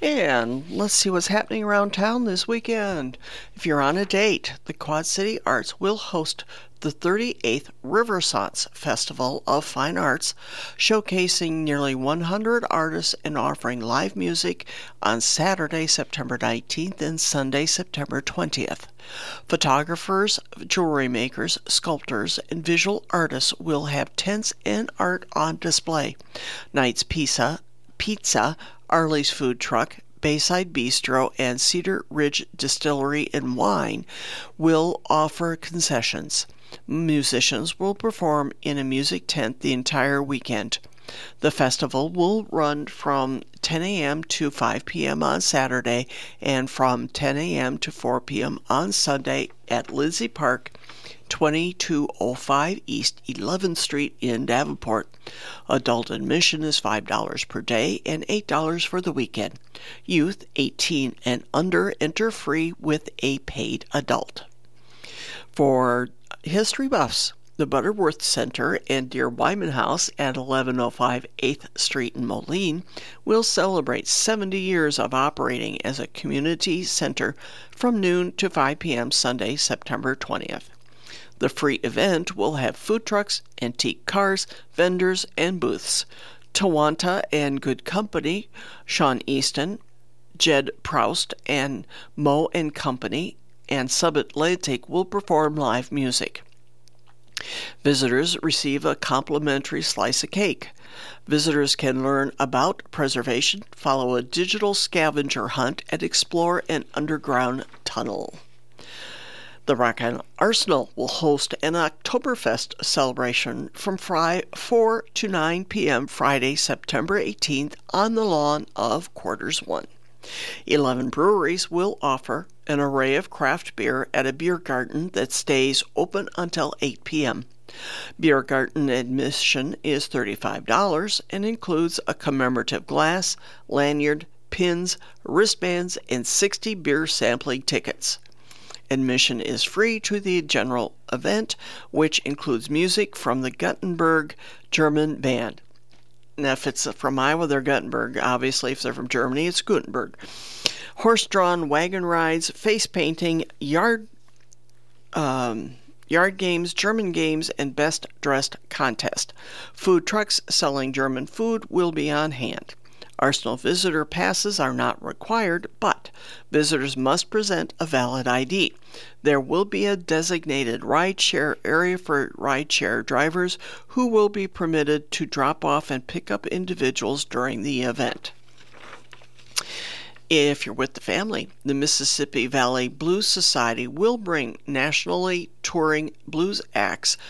And let's see what's happening around town this weekend. If you're on a date, the Quad City Arts will host the 38th Riversance Festival of Fine Arts, showcasing nearly 100 artists and offering live music on Saturday, September 19th and Sunday, September 20th. Photographers, jewelry makers, sculptors, and visual artists will have tents and art on display. Knight's Pizza, Arley's Food Truck, Bayside Bistro, and Cedar Ridge Distillery and Wine will offer concessions. Musicians will perform in a music tent the entire weekend. The festival will run from 10 a.m. to 5 p.m. on Saturday and from 10 a.m. to 4 p.m. on Sunday at Lindsay Park, 2205 East 11th Street in Davenport. Adult admission is $5 per day and $8 for the weekend. Youth 18 and under enter free with a paid adult. For history buffs, the Butterworth Center and Dear Wyman House at 1105 8th Street in Moline will celebrate 70 years of operating as a community center from noon to 5 p.m. Sunday, September 20th. The free event will have food trucks, antique cars, vendors, and booths. Tawanta and Good Company, Sean Easton, Jed Proust, and Mo and Company, and Subatlantic will perform live music. Visitors receive a complimentary slice of cake. Visitors can learn about preservation, follow a digital scavenger hunt, and explore an underground tunnel. The Rock Island Arsenal will host an Oktoberfest celebration from 4 to 9 p.m. Friday, September 18th on the lawn of Quarters 1. 11 breweries will offer an array of craft beer at a beer garden that stays open until 8 p.m. Beer garden admission is $35 and includes a commemorative glass, lanyard, pins, wristbands, and 60 beer sampling tickets. Admission is free to the general event, which includes music from the Guttenberg German band. Now, if it's from Iowa, they're Guttenberg. Obviously, if they're from Germany, it's Gutenberg. Horse-drawn wagon rides, face painting, yard games, German games, and best-dressed contest. Food trucks selling German food will be on hand. Arsenal visitor passes are not required, but visitors must present a valid ID. There will be a designated rideshare area for rideshare drivers who will be permitted to drop off and pick up individuals during the event. If you're with the family, the Mississippi Valley Blues Society will bring nationally touring blues acts